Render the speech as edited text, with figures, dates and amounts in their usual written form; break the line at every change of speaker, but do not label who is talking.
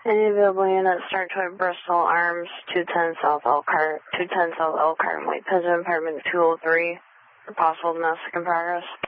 Any available units, start to Bristol Arms, 210 South Elkhart, 210 South Elkhart, White Pigeon, apartment 203, for possible domestic in progress.